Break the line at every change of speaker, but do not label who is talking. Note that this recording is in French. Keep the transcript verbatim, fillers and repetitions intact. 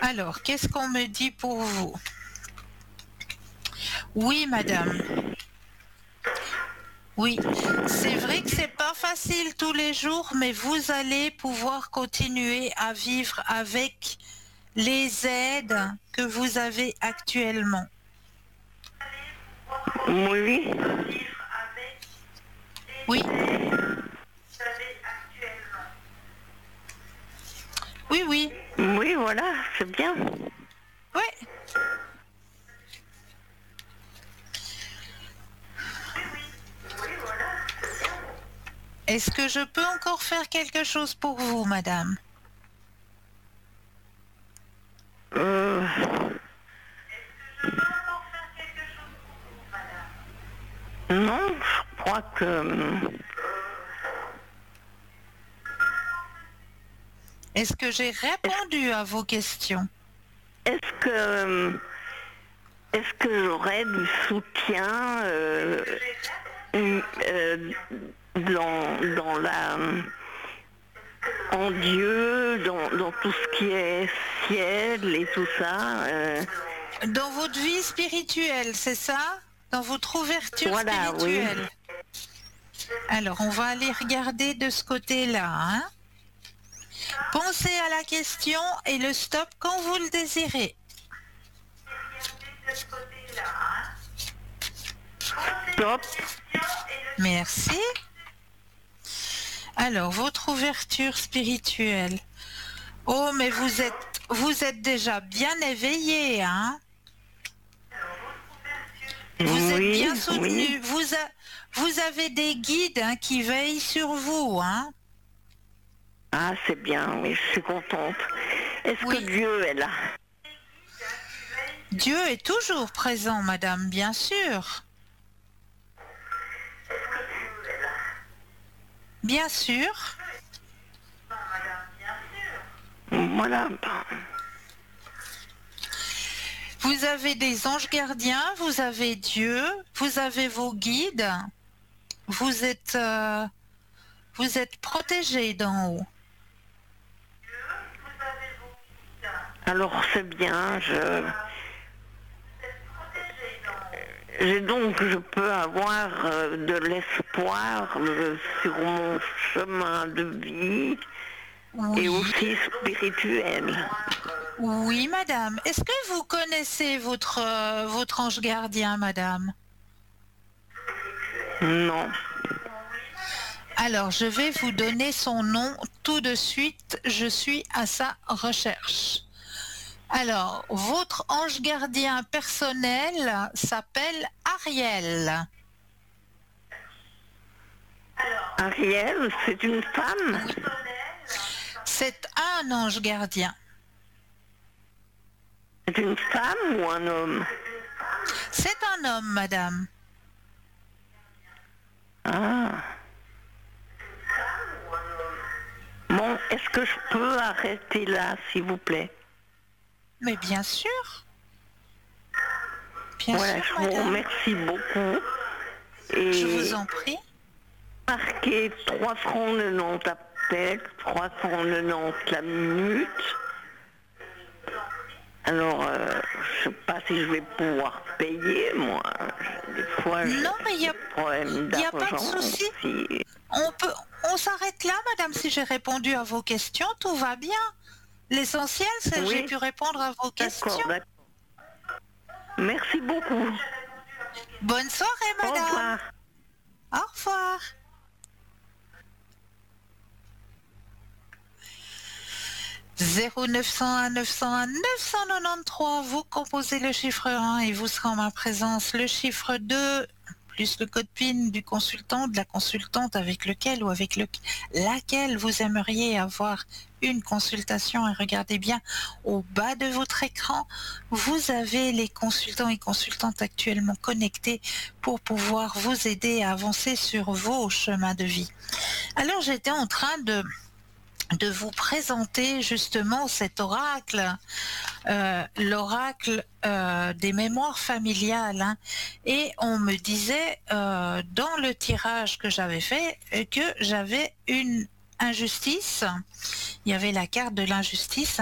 Alors, qu'est-ce qu'on me dit pour vous? Oui, madame. Oui, c'est vrai que c'est pas facile tous les jours, mais vous allez pouvoir continuer à vivre avec les aides que vous avez actuellement.
Oui.
Oui. Oui, oui.
Oui, voilà, c'est bien.
Oui. Est-ce que je peux encore faire quelque chose pour vous, madame?
Euh... Non, je crois que...
Est-ce que j'ai répondu à vos questions?
Est-ce que... Est-ce que j'aurais du soutien euh, euh, dans, dans la... en Dieu, dans, dans tout ce qui est ciel et tout ça euh...
Dans votre vie spirituelle, c'est ça? Dans votre ouverture
voilà,
spirituelle?
Oui.
Alors, on va aller regarder de ce côté-là. Hein? Pensez à la question et le stop quand vous le désirez.
Stop.
Merci. Alors, votre ouverture spirituelle. Oh, mais vous êtes, vous êtes déjà bien éveillé, hein? Vous êtes
oui,
bien soutenu.
Oui.
Vous, a, vous avez des guides hein, qui veillent sur vous, hein?
Ah, c'est bien, oui, je suis contente. Est-ce
oui.
que Dieu est là?
Dieu est toujours présent, madame, bien sûr. Bien sûr.
Voilà.
Vous avez des anges gardiens, vous avez Dieu, vous avez vos guides. Vous êtes, euh, vous êtes protégé d'en haut.
Alors c'est bien, je... Et donc je peux avoir euh, de l'espoir euh, sur mon chemin de vie
oui.
et aussi spirituel.
Oui, madame. Est-ce que vous connaissez votre, euh, votre ange gardien, madame?
Non.
Alors, je vais vous donner son nom tout de suite. Je suis à sa recherche. Alors, votre ange gardien personnel s'appelle Ariel.
Ariel, c'est une femme?
Oui. C'est un ange gardien.
C'est une femme ou un homme?
C'est un homme, madame.
Ah. Bon, est-ce que je peux arrêter là, s'il vous plaît?
Mais bien sûr. Bien
voilà,
sûr,
je vous
madame.
remercie beaucoup. Et
je vous en prie.
Marquez trois francs quatre-vingt-dix à tête, trois francs quatre-vingt-dix la minute. Alors, euh, je sais pas si je vais pouvoir payer, moi. Des fois,
non, mais il n'y a, y a pas de souci.
Si...
On peut, on s'arrête là, madame. Si j'ai répondu à vos questions, tout va bien. L'essentiel, c'est que oui. j'ai pu répondre à vos questions.
D'accord. Merci beaucoup.
Bonne soirée, madame.
Au revoir.
Au revoir. zéro neuf cent un neuf cent un neuf cent quatre-vingt-treize, vous composez le chiffre un et vous serez en ma présence. Le chiffre deux, plus le code P I N du consultant, de la consultante avec lequel ou avec le, laquelle vous aimeriez avoir une consultation. Et regardez bien au bas de votre écran, vous avez les consultants et consultantes actuellement connectés pour pouvoir vous aider à avancer sur vos chemins de vie. Alors j'étais en train de de vous présenter justement cet oracle, euh, l'oracle euh, des mémoires familiales. Hein. Et on me disait euh, dans le tirage que j'avais fait que j'avais une injustice. Il y avait la carte de l'injustice.